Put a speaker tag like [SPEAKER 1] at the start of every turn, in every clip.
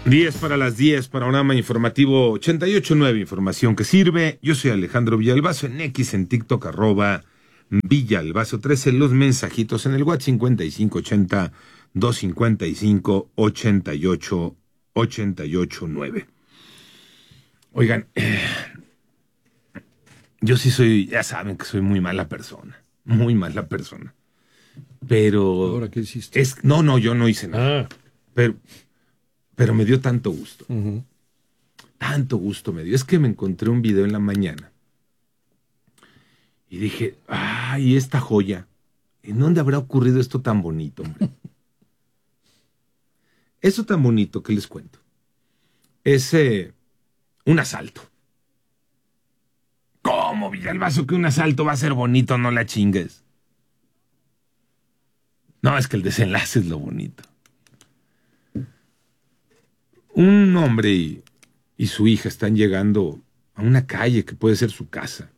[SPEAKER 1] 10 para las 10, panorama informativo 88.9, información que sirve. Yo soy Alejandro Villalbazo, en X, en TikTok, @Villalbazo13, los mensajitos en el WhatsApp 5580-255-8889. Oigan, yo sí soy, ya saben que soy muy mala persona, pero...
[SPEAKER 2] ¿Ahora qué hiciste?
[SPEAKER 1] No, yo no hice nada, pero me dio tanto gusto.
[SPEAKER 2] Uh-huh.
[SPEAKER 1] Tanto gusto me dio. Es que me encontré un video en la mañana y dije, ¡ay, esta joya! ¿En dónde habrá ocurrido esto tan bonito, hombre? Eso tan bonito que les cuento. Es un asalto. ¿Cómo, Villalbazo, que un asalto va a ser bonito? No la chingues. No, es que el desenlace es lo bonito. Un hombre y su hija están llegando a una calle que puede ser su casa,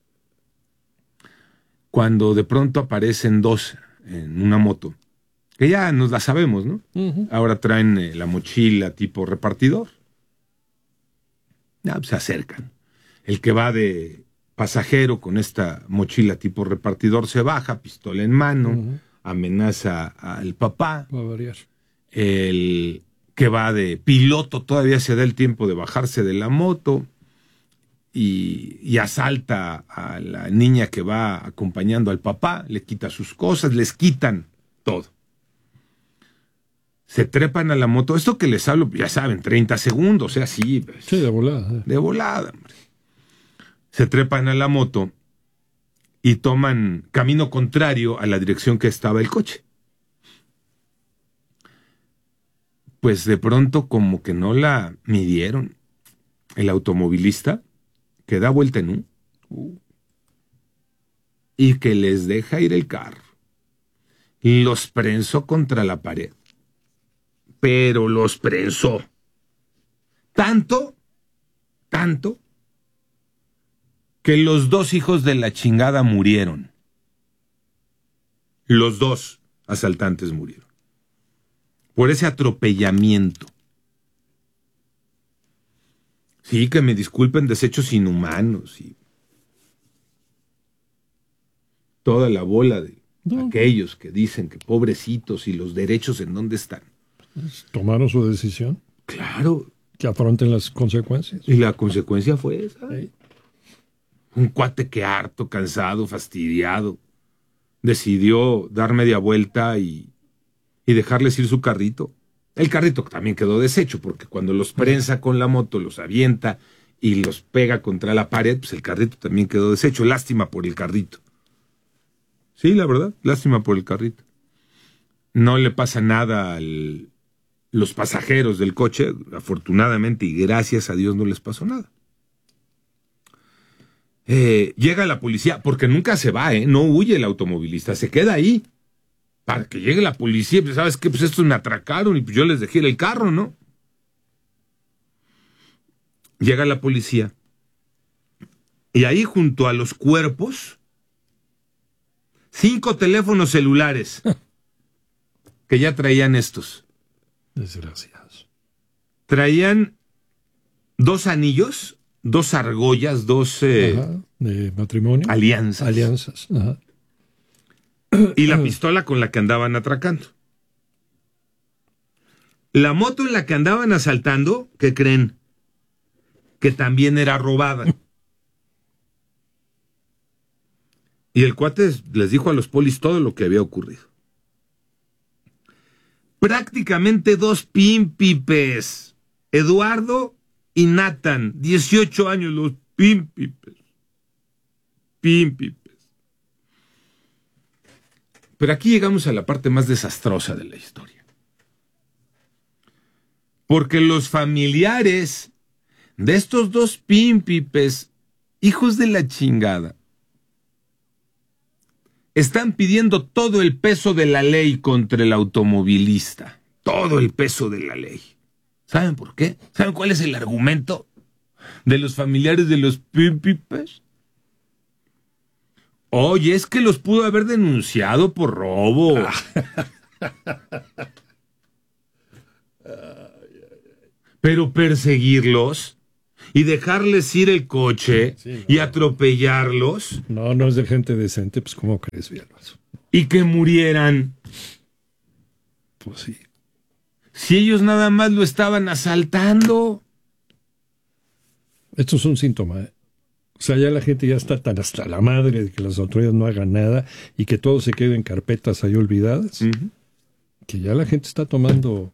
[SPEAKER 1] cuando de pronto aparecen dos en una moto, que ya nos la sabemos, ¿no?
[SPEAKER 2] Uh-huh.
[SPEAKER 1] Ahora traen la mochila tipo repartidor. Ya, pues, se acercan. El que va de pasajero con esta mochila tipo repartidor se baja, pistola en mano, uh-huh, amenaza al papá.
[SPEAKER 2] Va a variar.
[SPEAKER 1] El que va de piloto todavía se da el tiempo de bajarse de la moto y asalta a la niña que va acompañando al papá, le quita sus cosas, les quitan todo. Se trepan a la moto, esto que les hablo, ya saben, 30 segundos, o sea, sí. Pues,
[SPEAKER 2] sí, de volada.
[SPEAKER 1] De volada, hombre. Se trepan a la moto y toman camino contrario a la dirección que estaba el coche. Pues de pronto como que no la midieron. El automovilista que da vuelta en y que les deja ir el carro. Los prensó contra la pared. Pero los prensó. Tanto, que los dos hijos de la chingada murieron. Los dos asaltantes murieron. Por ese atropellamiento. Sí, que me disculpen, desechos inhumanos y toda la bola de aquellos que dicen que pobrecitos y los derechos en dónde están.
[SPEAKER 2] Pues tomaron su decisión.
[SPEAKER 1] Claro.
[SPEAKER 2] Que afronten las consecuencias.
[SPEAKER 1] Y la consecuencia fue esa.
[SPEAKER 2] Sí.
[SPEAKER 1] Un cuate que harto, cansado, fastidiado, decidió dar media vuelta y dejarles ir su carrito. El carrito también quedó deshecho, porque cuando los prensa con la moto, los avienta y los pega contra la pared, pues el carrito también quedó deshecho. Lástima por el carrito. Sí, la verdad, lástima por el carrito. No le pasa nada a los pasajeros del coche, afortunadamente, y gracias a Dios no les pasó nada. Llega la policía, porque nunca se va, no huye el automovilista, se queda ahí. Para que llegue la policía, pues, ¿sabes qué? Pues estos me atracaron y pues yo les dejé el carro, ¿no? Llega la policía y ahí junto a los cuerpos 5 teléfonos celulares que ya traían estos.
[SPEAKER 2] Desgraciados.
[SPEAKER 1] Traían 2 anillos, 2 argollas, 2
[SPEAKER 2] de matrimonio.
[SPEAKER 1] Alianzas.
[SPEAKER 2] Ajá.
[SPEAKER 1] Y la pistola con la que andaban atracando. La moto en la que andaban asaltando, ¿qué creen? Que también era robada. Y el cuate les dijo a los polis todo lo que había ocurrido. Prácticamente 2 pímpipes. Eduardo y Nathan, 18 años, los pímpipes. Pero aquí llegamos a la parte más desastrosa de la historia. Porque los familiares de estos 2 pímpipes, hijos de la chingada, están pidiendo todo el peso de la ley contra el automovilista. Todo el peso de la ley. ¿Saben por qué? ¿Saben cuál es el argumento de los familiares de los pímpipes? Oye, es que los pudo haber denunciado por robo. Pero perseguirlos y dejarles ir el coche y atropellarlos.
[SPEAKER 2] No es de gente decente, pues ¿cómo crees, Villalbazo?
[SPEAKER 1] Y que murieran.
[SPEAKER 2] Pues sí.
[SPEAKER 1] Si ellos nada más lo estaban asaltando.
[SPEAKER 2] Esto es un síntoma, ¿eh? O sea, ya la gente ya está tan hasta la madre de que las autoridades no hagan nada y que todo se quede en carpetas ahí olvidadas, que ya la gente está tomando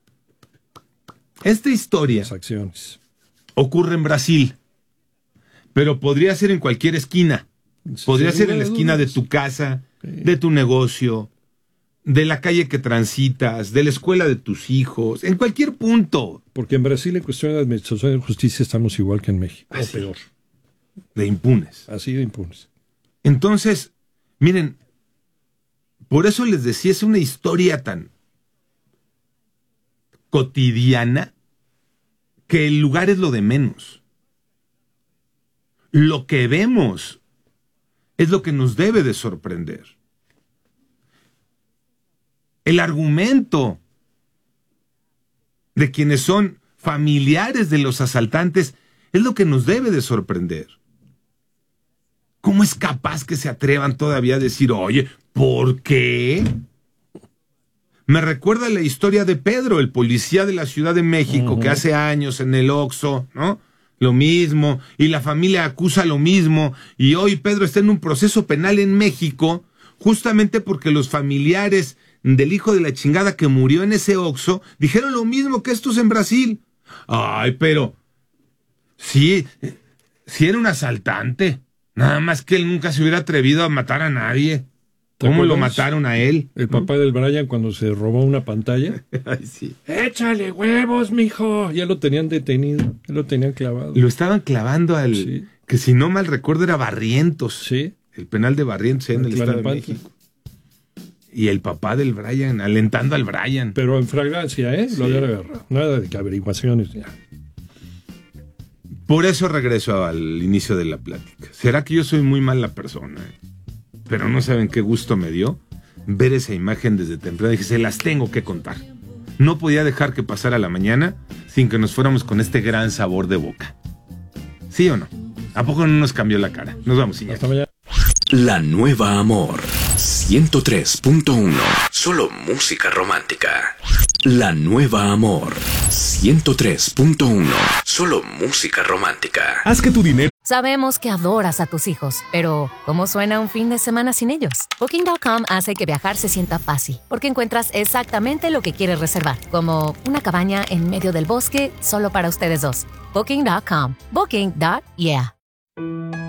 [SPEAKER 1] Esta historia
[SPEAKER 2] las acciones.
[SPEAKER 1] ocurre en Brasil, pero podría ser en cualquier esquina. Podría ser en la esquina de tu casa, de tu negocio, de la calle que transitas, de la escuela de tus hijos, en cualquier punto.
[SPEAKER 2] Porque en Brasil, en cuestión de administración de justicia, estamos igual que en México, o peor.
[SPEAKER 1] De impunes.
[SPEAKER 2] Así de impunes.
[SPEAKER 1] Entonces, miren, por eso les decía, es una historia tan cotidiana que el lugar es lo de menos. Lo que vemos es lo que nos debe de sorprender. El argumento de quienes son familiares de los asaltantes es lo que nos debe de sorprender. ¿Cómo es capaz que se atrevan todavía a decir, oye, ¿por qué? Me recuerda la historia de Pedro, el policía de la Ciudad de México, que hace años en el Oxxo, ¿no? Lo mismo, y la familia acusa lo mismo, y hoy Pedro está en un proceso penal en México, justamente porque los familiares del hijo de la chingada que murió en ese Oxxo dijeron lo mismo que estos en Brasil. Ay, pero sí era un asaltante. Nada más que él nunca se hubiera atrevido a matar a nadie. ¿Cómo lo mataron a él?
[SPEAKER 2] El papá del Brian cuando se robó una pantalla.
[SPEAKER 1] Ay, sí.
[SPEAKER 2] ¡Échale huevos, mijo! Ya lo tenían detenido, ya lo tenían clavado.
[SPEAKER 1] Lo estaban clavando al... que si no mal recuerdo era Barrientos.
[SPEAKER 2] Sí.
[SPEAKER 1] El penal de Barrientos en el Estado de México. Y el papá del Brian, alentando al Brian.
[SPEAKER 2] Pero en fragancia, ¿eh? Lo había agarrado. Nada de que averiguaciones ya.
[SPEAKER 1] Por eso regreso al inicio de la plática. ¿Será que yo soy muy mala persona? Pero no saben qué gusto me dio ver esa imagen desde temprano. Dije, se las tengo que contar. No podía dejar que pasara la mañana sin que nos fuéramos con este gran sabor de boca. ¿Sí o no? ¿A poco no nos cambió la cara? Nos vamos, Iñaki.
[SPEAKER 2] Hasta mañana.
[SPEAKER 3] La Nueva Amor 103.1. Solo música romántica. La Nueva Amor 103.1. Solo música romántica.
[SPEAKER 4] Haz que tu dinero...
[SPEAKER 5] Sabemos que adoras a tus hijos, pero ¿cómo suena un fin de semana sin ellos? Booking.com hace que viajar se sienta fácil, porque encuentras exactamente lo que quieres reservar, como una cabaña en medio del bosque solo para ustedes dos. Booking.com. Booking.yeah.